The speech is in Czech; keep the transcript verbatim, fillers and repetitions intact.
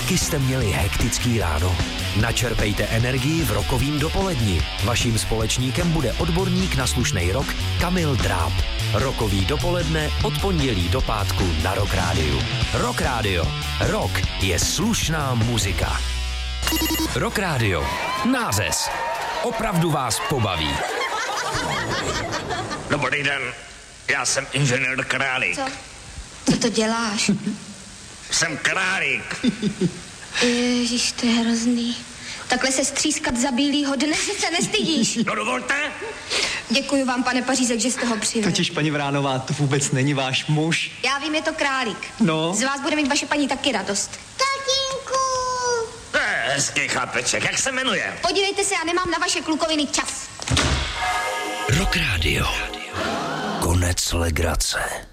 Taky jste měli hektický ráno? Načerpejte energii v Rockovým dopoledni. Vaším společníkem bude odborník na slušnej rock Kamil Dráb. Rockový dopoledne od pondělí do pátku na Rock Rádiu. Rock Rádio. Rock je slušná muzika. Rock Rádio. Nářez. Opravdu vás pobaví. Dobrý den, já jsem inženýr Králík. Co? Co to děláš? Jsem Králík. Ježiš, to je hrozný. Takhle se střískat za bílýho dne, že se nestydíš. No dovolte. Děkuji vám, pane Pařízek, že jste ho přivez. Totiž, paní Vránová, to vůbec není váš muž. Já vím, je to Králík. No. Z vás bude mít vaše paní taky radost. Tatínku! To je hezký chlapeček, jak se jmenuje? Podívejte se, já nemám na vaše klukoviny čas. Rock Radio. Konec legrace.